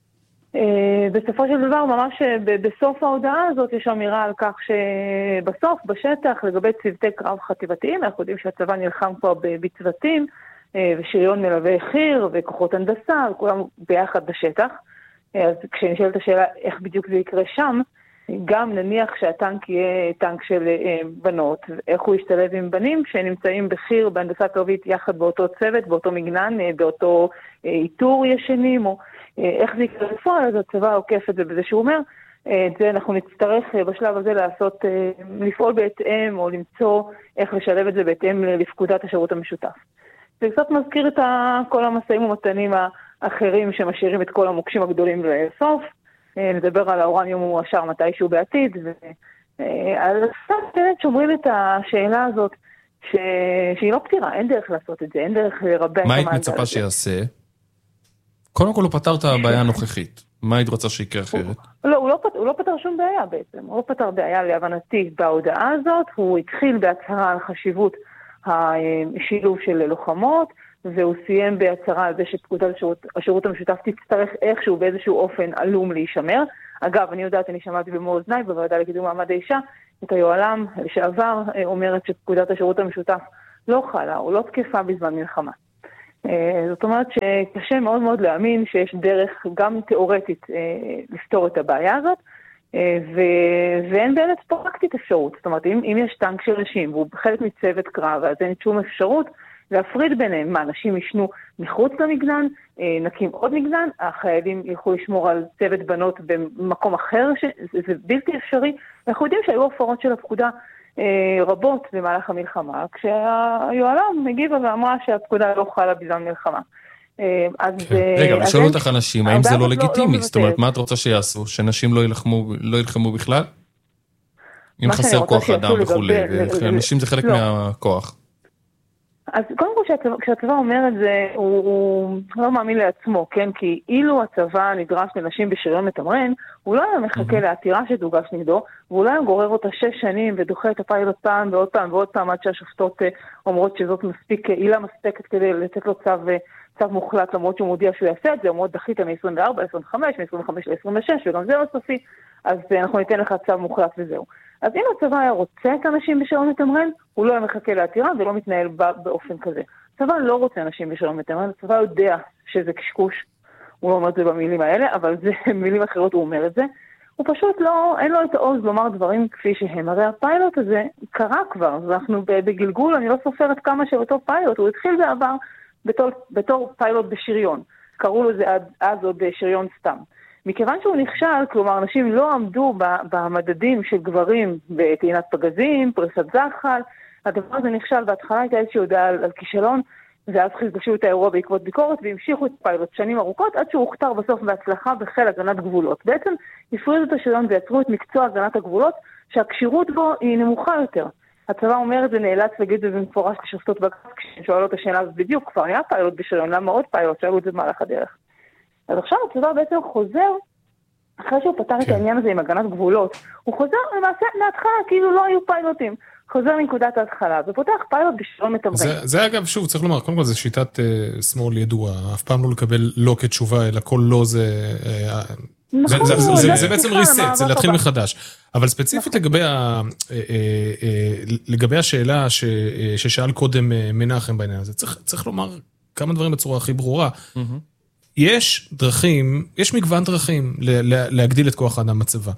בסופו של דבר, ממש בסוף ההודעה הזאת יש אמירה על כך שבסוף, בשטח, לגבי צוותי קרב חטיבתיים, אנחנו יודעים שהצבא נלחם כבר בצוותים, ושריון מלווה חיר, וכוחות הנדסה, וכולם ביחד בשטח. אז כשנשאלת השאלה איך בדיוק זה יקרה שם, גם נניח שהטנק יהיה טנק של בנות, איך הוא ישתלב עם בנים שנמצאים בחיר בהנדסה קרבית יחד באותו צוות, באותו מגנן, באותו איתור ישנים, או איך זה יקרה בפועל, אז הצבא עוקף את זה בזה שהוא אומר, את זה אנחנו נצטרך בשלב הזה לעשות, לפעול בהתאם, או למצוא איך לשלב את זה בהתאם לפקודת השירות המשותף. זה קצת מזכיר את כל המסעים ומתנים האחרים שמשאירים את כל המוקשים הגדולים לסוף, נדבר על האורניום מועשר מתישהו בעתיד, ועל קצת שומרים את השאלה הזאת, שהיא לא פתירה, אין דרך לעשות את זה, אין דרך לרבע. מה היית מצפה שיעשה? קודם כל הוא פתר את הבעיה הנוכחית. מה היית רוצה שיקרה אחרת? לא, הוא לא פתר שום בעיה בעצם. הוא לא פתר בעיה להבנתי בהודעה הזאת, הוא התחיל בהצהרה על חשיבות השילוב של לוחמות, והוא סיים בהצהרה על זה שפקודת השירות, השירות המשותף תצטרך איכשהו באיזשהו אופן עלום להישמר. אגב, אני יודעת, אני שמעתי במו אוזניי בוועדה לקידום מעמד האישה, את היוהל"ם לשעבר אומרת שפקודת השירות המשותף לא חלה, או לא תקפה בזמן מלחמה. זאת אומרת שקשה מאוד מאוד להאמין שיש דרך גם תיאורטית לפתור את הבעיה הזאת, ואין באמת פרקטית אפשרות. זאת אומרת, אם, אם יש טנק של נשים, והוא חלק מצוות קרב, אז אין שום אפשרות להפריד ביניהם. מה, אנשים ישנו מחוץ למגנן, נקים עוד מגנן, החיילים יכולו לשמור על צוות בנות במקום אחר, שזה בלתי אפשרי. אנחנו יודעים שהיו הפרות של הפקודה רבות במהלך המלחמה, כשהיוהל"ם הגיבה ואמרה שהפקודה לא חלה בזמן מלחמה. רגע, לשאול אותך אנשים, האם זה לא לגיטימי? זאת אומרת, מה את רוצה שיעשו? שנשים לא ילחמו בכלל? אם חסר כוח אדם וכולי, אנשים זה חלק מהכוח. אז קודם כל כשהצבא אומר את זה, הוא, הוא לא מאמין לעצמו, כן? כי אילו הצבא נדרש לנשים בשריון מתמרן, הוא לא היה מחכה לעתירה שתוגש נגדו, והוא לא היה גורר אותה שש שנים ודוחה את הפיילוט פעם ועוד פעם ועוד פעם, עד שהשופטות אומרות שזאת מספיק, עילה מספקת כדי לתת לו צו, צו מוחלט למרות שהוא מודיע שהוא יעשה את זה, למרות דחית מ-עשרים וארבע, עשרים וחמש, מ-עשרים וחמש ל-עשרים ושש, וגם זה לא סופי, אז אנחנו ניתן לך צו מוחלט וזהו. אז אם הצבא היה רוצה את אנשים בשלום מתמרן, הוא לא היה מחכה לעתירה ולא מתנהל באופן כזה. הצבא לא רוצה אנשים בשלום מתמרן, הצבא יודע שזה קשקוש, הוא לא אומר את זה במילים האלה, אבל זה מילים אחרות הוא אומר את זה. הוא פשוט לא, אין לו את העוז לומר דברים כפי שהם. הרי הפיילוט הזה קרה כבר, אנחנו בגלגול, אני לא סופרת כמה שאותו פיילוט, הוא התחיל בעבר בתור, בתור פיילוט בשריון. קראו לו זה אז, אז עוד שריון סתם. מכיוון שהוא נכשל, כלומר, אנשים לא עמדו במדדים של גברים בטעינת פגזים, פריסת זחל, הדבר הזה נכשל, בהתחלה הייתה איזושהי הודעה על, על כישלון, ואז חיזבשו את האירוע בעקבות ביקורת, והמשיכו את פיילוט שנים ארוכות, עד שהוא הוכתר בסוף בהצלחה בחיל הגנת גבולות. בעצם הפרידו את השריון ויצרו את מקצוע הגנת הגבולות, שהקשירות בו היא נמוכה יותר. הצבא אומר את זה, נאלץ להגיד את זה במפורש לשופטות בג"ץ, כששואלות את השאלה, אז בדיוק כבר היה פיילוט בשריון, למה עוד פיילוט? שאלו את זה במהלך הדרך. אז עכשיו הצבא בעצם חוזר, אחרי שהוא פתר את העניין הזה עם הגנת גבולות, הוא חוזר למעשה מההתחלה, כאילו לא היו פיילוטים. חוזר מנקודת ההתחלה, ופותח פיילוט בשלום מתמרן. זה, זה אגב, שוב, צריך לומר, קודם כל זה שיטת uh, שמאל ידועה, אף פעם לא לקבל לא כתשובה, אלא כל לא זה... Uh, נכון, זה, זה, זה, זה, זה בעצם ריסט, זה להתחיל מחדש. אבל ספציפית לגבי, ה, לגבי השאלה ש, ששאל קודם מנחם בעניין הזה, צריך, צריך לומר כמה דברים בצורה הכי ברורה. יש דרכים, יש מגוון דרכים להגדיל את כוח האדם בצבא.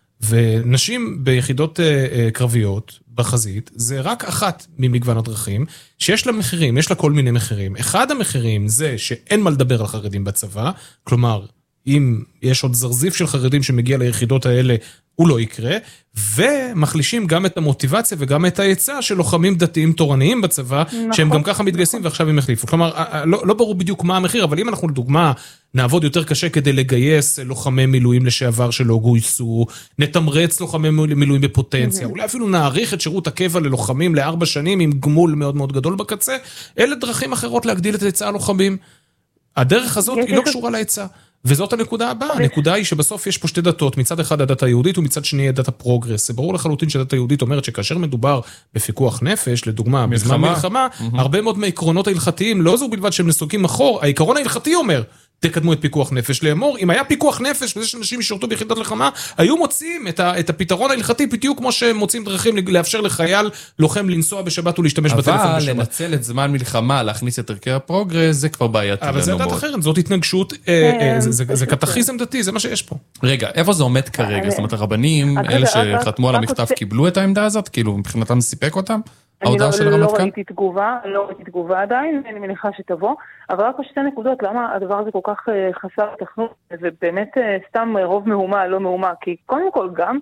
ונשים ביחידות קרביות בחזית, זה רק אחת ממגוון הדרכים, שיש לה מחירים, יש לה כל מיני מחירים. אחד המחירים זה שאין מה לדבר על חרדים בצבא, כלומר, אם יש עוד זרזיף של חרדים שמגיע ליחידות האלה, הוא לא יקרה, ומחלישים גם את המוטיבציה וגם את ההיצע של לוחמים דתיים תורניים בצבא, נכון. שהם גם ככה מתגייסים ועכשיו הם החליפו. כלומר, לא, לא ברור בדיוק מה המחיר, אבל אם אנחנו לדוגמה נעבוד יותר קשה כדי לגייס לוחמי מילואים לשעבר שלא גויסו, נתמרץ לוחמי מילואים בפוטנציה, אולי אפילו נעריך את שירות הקבע ללוחמים לארבע שנים עם גמול מאוד מאוד גדול בקצה, אלה דרכים אחרות להגדיל את היצע הלוחמים. הדרך הזאת היא לא קשורה להיצע. וזאת הנקודה הבאה, הנקודה היא שבסוף יש פה שתי דתות, מצד אחד הדת היהודית ומצד שני הדת הפרוגרס. זה ברור לחלוטין שהדת היהודית אומרת שכאשר מדובר בפיקוח נפש, לדוגמה, בזמן מלחמה, הרבה מאוד מהעקרונות ההלכתיים, לא זו בלבד שהם נסוקים אחור, העיקרון ההלכתי אומר, תקדמו את פיקוח נפש לאמור, אם היה פיקוח נפש וזה שאנשים ישרתו ביחידת לחמה, היו מוצאים את, ה, את הפתרון ההלכתי, בדיוק כמו שהם מוצאים דרכים לאפשר לחייל לוחם לנסוע בשבת ולהשתמש בטלפון בשבת. אבל לנצל את זמן מלחמה, להכניס את ערכי הפרוגרס, זה כבר בעייתי. אבל זה דת אחרת, זאת התנגשות, זה קטחיזם דתי, זה מה שיש פה. רגע, איפה זה עומד כרגע? זאת אומרת, הרבנים, אלה שחתמו על המכתב, קיבלו את העמדה הזאת? כאילו, מבחינתם סיפק אותם? אני לא, לא ראיתי תגובה, לא ראיתי תגובה עדיין, אני מניחה שתבוא, אבל רק שתי נקודות, למה הדבר הזה כל כך חסר תכנות, זה באמת סתם רוב מהומה, לא מהומה, כי קודם כל גם,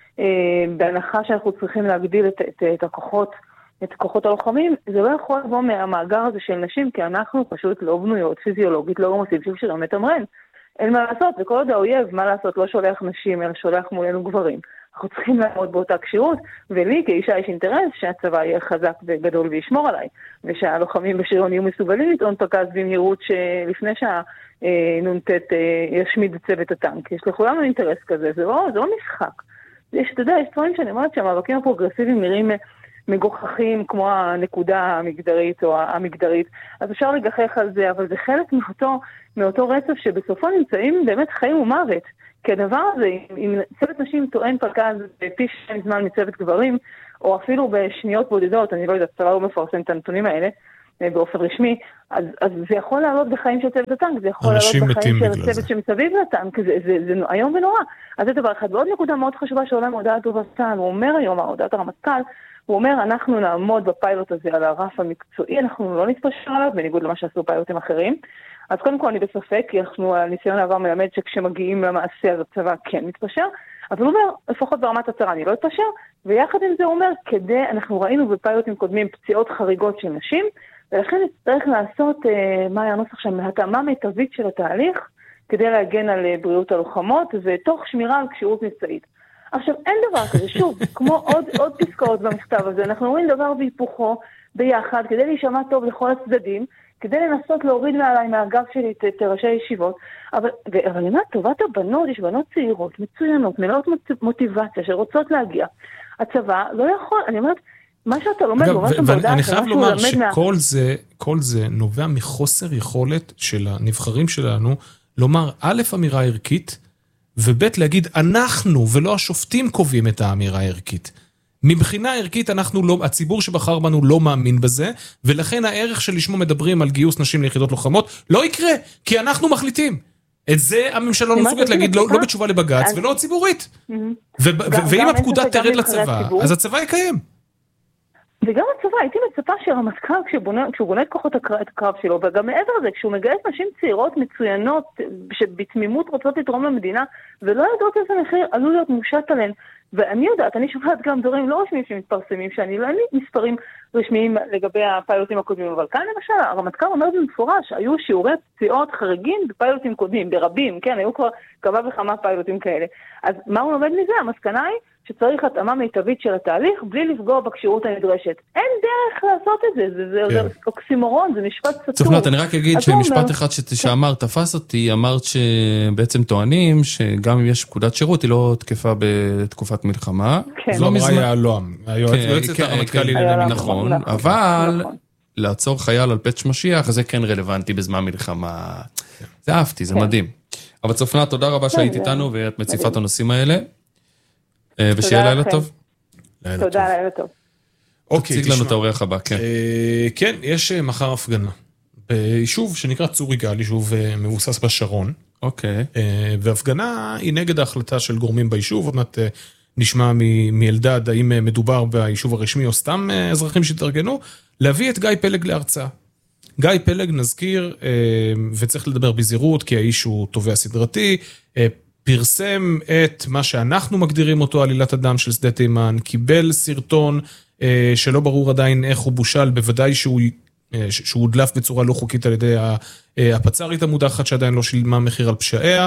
בהנחה שאנחנו צריכים להגדיל את, את, את הכוחות, את כוחות הלוחמים, זה לא יכול לבוא מהמאגר הזה של נשים, כי אנחנו פשוט לא בנויות פיזיולוגית, לא רמוסים של שלא מתמרן. אין מה לעשות, וכל עוד האויב, מה לעשות, לא שולח נשים, אלא שולח מולנו גברים. אנחנו צריכים לעמוד באותה קשירות, ולי כאישה יש אינטרס שהצבא יהיה חזק וגדול וישמור עליי, ושהלוחמים בשריון יהיו מסוגלים לטעון פגז במהירות שלפני שהנ"ט ישמיד את צוות הטנק. יש לכולנו אינטרס כזה, זה לא, זה לא משחק. יש, אתה יודע, יש דברים שאני אומרת שהמאבקים הפרוגרסיביים נראים מגוחכים כמו הנקודה המגדרית או המגדרית, אז אפשר לגחך על זה, אבל זה חלק מאותו, מאותו רצף שבסופו נמצאים באמת חיים ומוות. כי הדבר הזה, אם צוות נשים טוען פגז בפי שני זמן מצוות גברים, או אפילו בשניות בודדות, אני לא יודעת, צבא לא מפרסם את הנתונים האלה, באופן רשמי, אז, אז זה יכול לעלות בחיים של צוות הטנק, זה יכול לעלות בחיים של צוות שמסביב לטנק, זה, זה, זה, זה היום ונורא. אז זה דבר אחד. ועוד נקודה מאוד חשובה שעולה מהודעת דובר-צה"ל, הוא אומר היום, הודעת הרמטכ"ל, הוא אומר, אנחנו נעמוד בפיילוט הזה על הרף המקצועי, אנחנו לא נתפשר עליו, בניגוד למה שעשו פיילוטים אחרים. אז קודם כל אני בספק, כי אנחנו, הניסיון העבר מלמד שכשמגיעים למעשה, אז הצבא כן מתפשר, אבל הוא אומר, לפחות ברמת הצהרה אני לא אתפשר, ויחד עם זה הוא אומר, כדי, אנחנו ראינו בפיילוטים קודמים פציעות חריגות של נשים, ולכן צריך לעשות, אה, מה היה הנוסח שם, התאמה מיטבית של התהליך, כדי להגן על בריאות הלוחמות, ותוך שמירה על כשירות מבצעית. עכשיו, אין דבר כזה, שוב, כמו עוד, עוד פסקאות במכתב הזה, אנחנו רואים דבר והיפוכו ביחד, כדי להישמע טוב לכל הצדדים, כדי לנסות להוריד מעליי מהגב שלי את, את ראשי הישיבות, אבל, אבל למה טובת הבנות, יש בנות צעירות, מצוינות, מלאות מוטיבציה, שרוצות להגיע. הצבא לא יכול, אני אומרת, מה שאתה לומד, ואני חייב לומר שכל זה, כל זה נובע מחוסר יכולת של הנבחרים שלנו, לומר א' אמירה ערכית, וב' להגיד אנחנו ולא השופטים קובעים את האמירה הערכית. מבחינה ערכית אנחנו לא, הציבור שבחר בנו לא מאמין בזה, ולכן הערך שלשמו מדברים על גיוס נשים ליחידות לוחמות לא יקרה, כי אנחנו מחליטים. את זה הממשלה לא מסוגלת להגיד, לא בתשובה לבג"ץ ולא ציבורית. ואם הפקודה תרד לצבא, אז הצבא יקיים. וגם הצבא, הייתי מצפה שהרמטכ"ל, כשהוא בונה את כוחות הקרב שלו, וגם מעבר לזה, כשהוא מגייס נשים צעירות מצוינות, שבתמימות רוצות לתרום למדינה, ולא יודעות איזה מחיר עלול להיות מושת עליהן. ואני יודעת, אני שומעת גם דברים לא רשמיים שמתפרסמים, שאני לא אין לי מספרים רשמיים לגבי הפיילוטים הקודמים, אבל כאן למשל, הרמטכ"ל אומר במפורש, היו שיעורי פציעות חריגים בפיילוטים קודמים, ברבים, כן, היו כבר כמה וכמה פיילוטים כאלה. אז מה הוא לומד מזה? המסקנה היא שצריך התאמה מיטבית של התהליך, בלי לפגוע בכשירות הנדרשת. אין דרך לעשות את זה, זה, זה, זה אוקסימורון, זה משפט סתור. צפנת, אני רק אגיד שמשפט אחד שאמרת, תפס אותי, אמרת שבעצם טוענים שגם אם יש פקודת שירות, היא לא תקפה בתקופת מלחמה. זו אמרה יעלום, היועצת הרמטכ"לית לעניינים. נכון, אבל לעצור חייל על פצע משיח, זה כן רלוונטי בזמן מלחמה. זה אהבתי, זה מדהים. אבל צפנת, תודה רבה שהיית איתנו, ואת מציפה את הנושאים האלה. ושיהיה לילה טוב. תודה, לילה טוב. תציג לנו את האורח הבא, כן. כן, יש מחר הפגנה. ביישוב שנקרא צור יגאל, יישוב מבוסס בשרון. אוקיי. והפגנה היא נגד ההחלטה של גורמים ביישוב, עוד מעט נשמע מאלדד, האם מדובר ביישוב הרשמי או סתם אזרחים שהתארגנו, להביא את גיא פלג להרצאה. גיא פלג נזכיר, וצריך לדבר בזהירות, כי האיש הוא תובע סדרתי, פרסם את מה שאנחנו מגדירים אותו עלילת הדם של שדה תימן, קיבל סרטון שלא ברור עדיין איך הוא בושל, בוודאי שהוא, שהוא הודלף בצורה לא חוקית על ידי הפצ"רית המודחת שעדיין לא שילמה מחיר על פשעיה,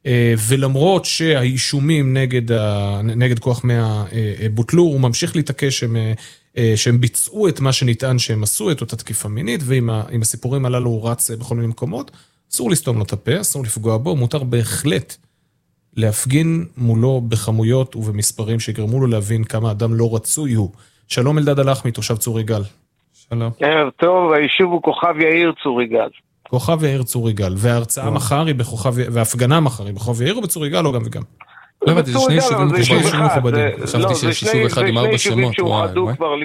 ולמרות שהאישומים נגד, נגד כוח מאה בוטלו, הוא ממשיך להתעקש שהם, שהם ביצעו את מה שנטען שהם עשו, את אותה תקיפה מינית, ועם הסיפורים הללו הוא רץ בכל מיני מקומות, אסור לסתום לו את הפה, אסור לפגוע בו, מותר בהחלט להפגין מולו בחמויות ובמספרים שיגרמו לו להבין כמה אדם לא רצוי הוא. שלום אלדד הלחמי, תושב צור יגאל. שלום. ערב טוב, היישוב הוא כוכב יאיר צור יגאל. כוכב יאיר צור יגאל, וההרצאה מחר היא בכוכב, וההפגנה מחר היא בכוכב יאיר או בצור יגאל או גם וגם? לא הבנתי, זה שני יישובים מכובדים. חשבתי שיש יישוב אחד עם ארבע שמות. זה שני יישובים שאוחדו כבר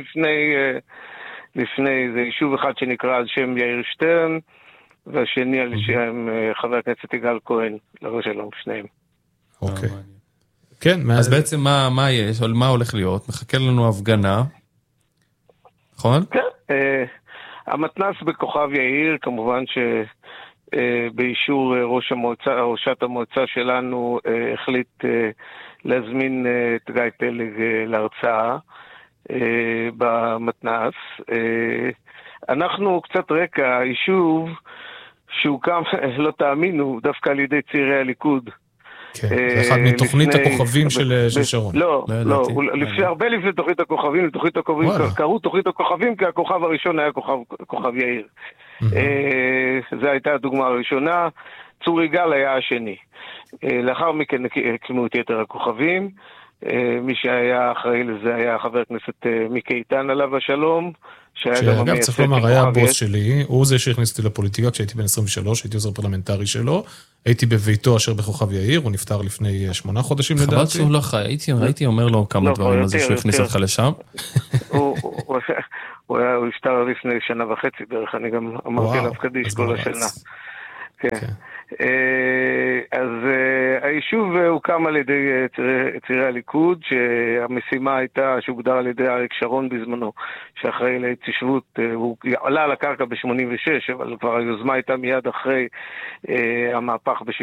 לפני, זה יישוב אחד שנקרא על שם יאיר שטרן, והשני על שם חבר הכנסת יגאל כהן, לא שלום, שניהם. אוקיי. כן, אז בעצם מה, מה יש, מה הולך להיות? מחכה לנו הפגנה, נכון? כן, המתנ"ס בכוכב יאיר, כמובן שבאישור ראש המועצה, ראשת המועצה שלנו, החליט להזמין את גיא פלג להרצאה במתנ"ס. אנחנו קצת רקע, היישוב שהוקם, לא תאמינו, דווקא על ידי צעירי הליכוד, כן, זה אחד מתוכנית הכוכבים של שרון. לא, לא, הרבה לפני תוכנית הכוכבים, לתוכנית הכוכבים, קראו תוכנית הכוכבים, כי הכוכב הראשון היה כוכב יאיר. זו הייתה הדוגמה הראשונה, צור יגאל היה השני. לאחר מכן הקמו את יתר הכוכבים, מי שהיה אחראי לזה היה חבר הכנסת מיקי איתן עליו השלום, שאגב צריך לומר, היה הבוס שלי, הוא זה שהכניס אותי לפוליטיקה כשהייתי בן עשרים ושלוש, הייתי עוזר פרלמנטרי שלו, הייתי בביתו אשר בכוכב יאיר, הוא נפטר לפני שמונה חודשים לדעתי. חבל שהוא לא חי, הייתי אומר לו כמה דברים על זה שהוא הכניס אותך לשם. הוא נפטר לפני שנה וחצי בערך, אני גם אמרתי עליו קדיש כל השנה. כן. אז היישוב הוקם על ידי צעירי הליכוד, שהמשימה הייתה, שהוגדר על ידי אריק שרון בזמנו, שאחראי להתיישבות, הוא עלה על הקרקע ב-שמונים ושש, אבל כבר היוזמה הייתה מיד אחרי המהפך ב-שבעים